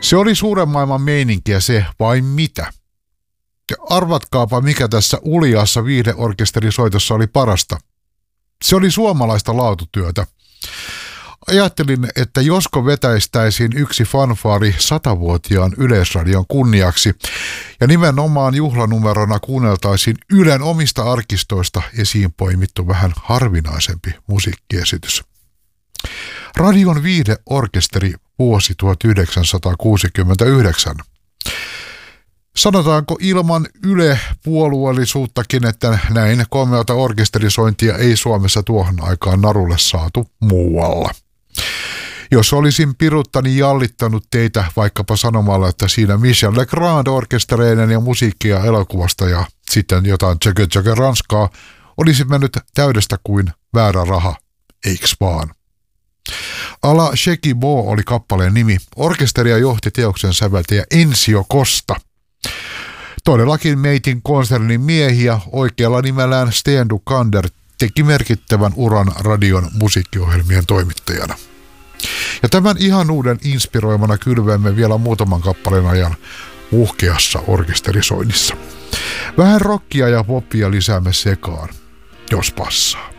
Se oli suuren maailman meininkiä se, vai mitä? Ja arvatkaapa, mikä tässä uljaassa viihdeorkesterisoitossa oli parasta. Se oli suomalaista laatutyötä. Ajattelin, että josko vetäistäisiin yksi fanfaari 100-vuotiaan Yleisradion kunniaksi ja nimenomaan juhlanumerona kuunneltaisiin Ylen omista arkistoista esiin poimittu vähän harvinaisempi musiikkiesitys. Radion viihdeorkesteri vuosi 1969. Sanotaanko ilman Yle-puolueellisuuttakin, että näin komeata orkesterisointia ei Suomessa tuohon aikaan narulle saatu muualla. Jos olisin piruttani jallittanut teitä vaikkapa sanomalla, että siinä Michel Legrand orkestereinen ja musiikkia elokuvasta ja sitten jotain tjökö ranskaa, olisi mennyt täydestä kuin väärä raha, eiks vaan? Ala Sheki Bo oli kappaleen nimi. Orkesteria johti teoksen säveltäjä Ensio Costa. Todellakin Meitin konsernin miehiä oikealla nimellään Sten Dukander teki merkittävän uran radion musiikkiohjelmien toimittajana. Ja tämän ihan uuden inspiroimana kylvemme vielä muutaman kappaleen ajan uhkeassa orkesterisoinnissa. Vähän rockia ja poppia lisäämme sekaan, jos passaa.